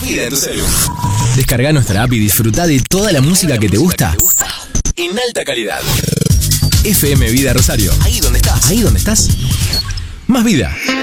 vida en tu celular. Descarga nuestra app y disfruta de toda la música que te gusta en alta calidad. FM Vida Rosario. Ahí donde estás. Más vida.